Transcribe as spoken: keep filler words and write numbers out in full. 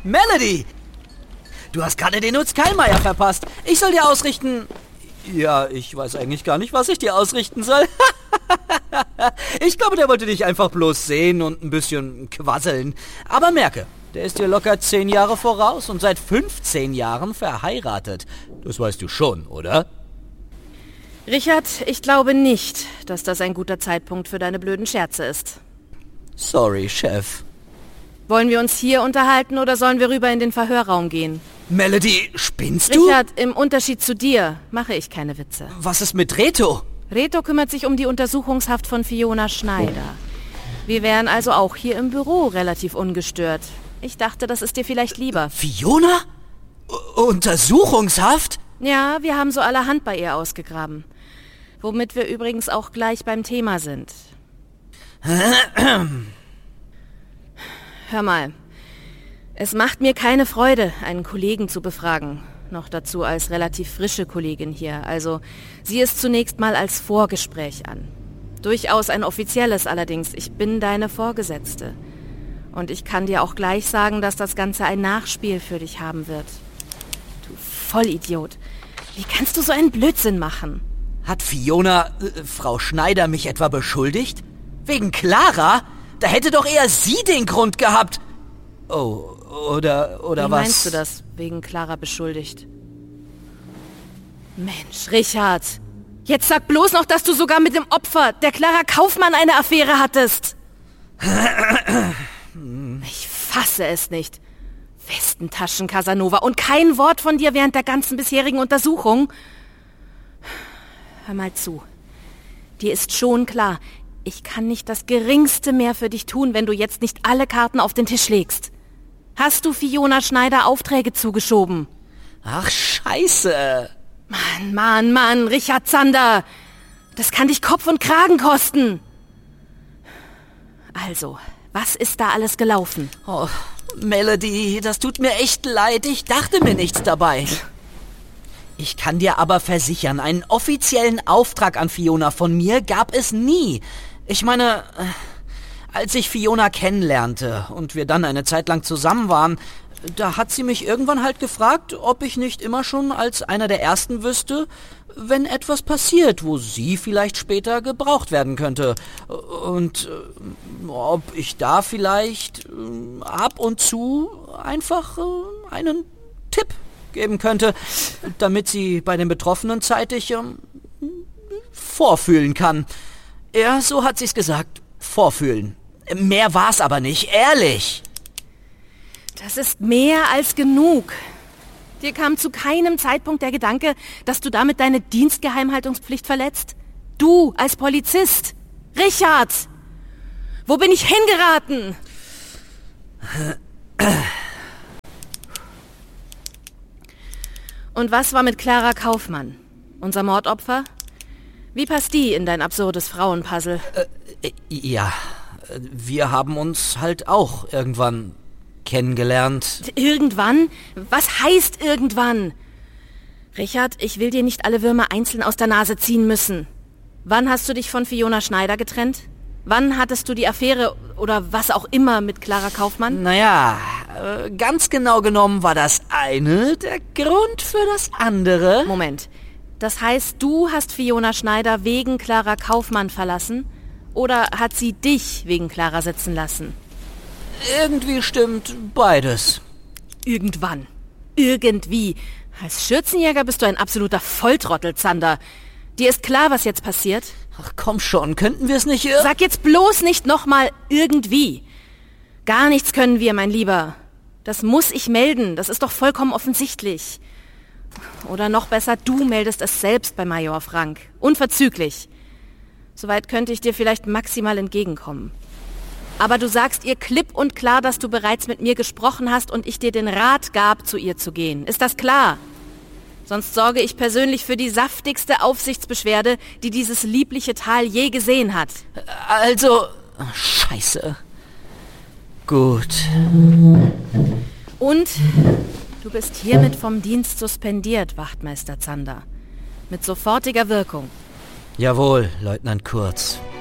Melody! Du hast gerade den Utz Kallmeier verpasst. Ich soll dir ausrichten... Ja, ich weiß eigentlich gar nicht, was ich dir ausrichten soll. Ich glaube, der wollte dich einfach bloß sehen und ein bisschen quasseln. Aber merke, der ist dir locker zehn Jahre voraus und seit fünfzehn Jahren verheiratet. Das weißt du schon, oder? Richard, ich glaube nicht, dass das ein guter Zeitpunkt für deine blöden Scherze ist. Sorry, Chef. Wollen wir uns hier unterhalten oder sollen wir rüber in den Verhörraum gehen? Melody, spinnst du? Richard, im Unterschied zu dir mache ich keine Witze. Was ist mit Reto? Reto kümmert sich um die Untersuchungshaft von Fiona Schneider. Wir wären also auch hier im Büro relativ ungestört. Ich dachte, das ist dir vielleicht lieber. Fiona? U- Untersuchungshaft? Ja, wir haben so allerhand bei ihr ausgegraben. Womit wir übrigens auch gleich beim Thema sind. Hör mal. Es macht mir keine Freude, einen Kollegen zu befragen. Noch dazu als relativ frische Kollegin hier. Also, sieh es zunächst mal als Vorgespräch an. Durchaus ein offizielles allerdings. Ich bin deine Vorgesetzte. Und ich kann dir auch gleich sagen, dass das Ganze ein Nachspiel für dich haben wird. Du Vollidiot. Wie kannst du so einen Blödsinn machen? Hat Fiona, äh, Frau Schneider, mich etwa beschuldigt? Wegen Clara? Da hätte doch eher sie den Grund gehabt. Oh, oder, oder Wie was? Wie meinst du das, wegen Clara beschuldigt? Mensch, Richard. Jetzt sag bloß noch, dass du sogar mit dem Opfer, der Clara Kaufmann, eine Affäre hattest. Ich fasse es nicht. Westentaschen, Casanova. Und kein Wort von dir während der ganzen bisherigen Untersuchung. Hör mal zu. Dir ist schon klar, ich kann nicht das Geringste mehr für dich tun, wenn du jetzt nicht alle Karten auf den Tisch legst. Hast du Fiona Schneider Aufträge zugeschoben? Ach, scheiße. Mann, Mann, Mann, Richard Zander. Das kann dich Kopf und Kragen kosten. Also, was ist da alles gelaufen? Oh, Melody, das tut mir echt leid. Ich dachte mir nichts dabei. Ich kann dir aber versichern, einen offiziellen Auftrag an Fiona von mir gab es nie. Ich meine, als ich Fiona kennenlernte und wir dann eine Zeit lang zusammen waren, da hat sie mich irgendwann halt gefragt, ob ich nicht immer schon als einer der Ersten wüsste, wenn etwas passiert, wo sie vielleicht später gebraucht werden könnte. Und äh, ob ich da vielleicht äh, ab und zu einfach äh, einen Tipp geben könnte, damit sie bei den Betroffenen zeitig äh, vorfühlen kann. Ja, so hat sie's gesagt. Vorfühlen. Mehr war's aber nicht, ehrlich. Das ist mehr als genug. Dir kam zu keinem Zeitpunkt der Gedanke, dass du damit deine Dienstgeheimhaltungspflicht verletzt? Du als Polizist. Richard! Wo bin ich hingeraten? Und was war mit Clara Kaufmann? Unser Mordopfer? Wie passt die in dein absurdes Frauenpuzzle? Äh, ja, wir haben uns halt auch irgendwann kennengelernt. Irgendwann? Was heißt irgendwann? Richard, ich will dir nicht alle Würmer einzeln aus der Nase ziehen müssen. Wann hast du dich von Fiona Schneider getrennt? Wann hattest du die Affäre oder was auch immer mit Clara Kaufmann? Naja, äh, ganz genau genommen war das eine der Grund für das andere. Moment. Das heißt, du hast Fiona Schneider wegen Clara Kaufmann verlassen? Oder hat sie dich wegen Clara sitzen lassen? Irgendwie stimmt beides. Irgendwann. Irgendwie. Als Schürzenjäger bist du ein absoluter Volltrottel, Zander. Dir ist klar, was jetzt passiert? Ach komm schon, könnten wir es nicht... Ir- Sag jetzt bloß nicht nochmal irgendwie. Gar nichts können wir, mein Lieber. Das muss ich melden, das ist doch vollkommen offensichtlich. Oder noch besser, du meldest es selbst bei Major Frank. Unverzüglich. Soweit könnte ich dir vielleicht maximal entgegenkommen. Aber du sagst ihr klipp und klar, dass du bereits mit mir gesprochen hast und ich dir den Rat gab, zu ihr zu gehen. Ist das klar? Sonst sorge ich persönlich für die saftigste Aufsichtsbeschwerde, die dieses liebliche Tal je gesehen hat. Also... Scheiße. Gut. Und du bist hiermit vom Dienst suspendiert, Wachtmeister Zander. Mit sofortiger Wirkung. Jawohl, Leutnant Kurz.